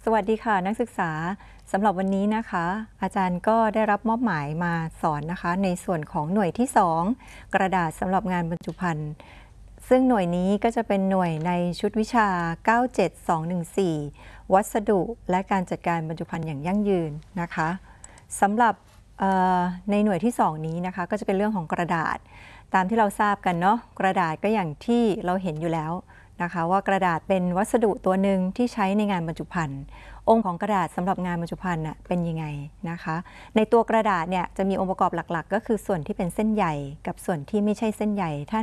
สวัสดีค่ะนักศึกษาสำหรับวันนี้นะคะอาจารย์ก็ได้รับมอบหมายมาสอนนะคะในส่วนของหน่วยที่ 2 กระดาษสำหรับงานบรรจุภัณฑ์ซึ่งหน่วยนี้ก็จะเป็นหน่วยในชุดวิชา 97214 วัสดุและการจัดการบรรจุภัณฑ์อย่างยั่งยืนนะคะสำหรับในหน่วยที่ 2 นี้นะคะก็จะเป็นเรื่องของกระดาษตามที่เราทราบกันเนาะกระดาษก็อย่างที่เราเห็นอยู่แล้วนะคะว่ากระดาษเป็นวัสดุตัวหนึ่งที่ใช้ในงานบรรจุภัณฑ์องค์ของกระดาษสำหรับงานบรรจุภัณฑ์เป็นยังไงนะคะในตัวกระดาษเนี่ยจะมีองค์ประกอบหลักๆก็คือส่วนที่เป็นเส้นใยกับส่วนที่ไม่ใช่เส้นใยถ้า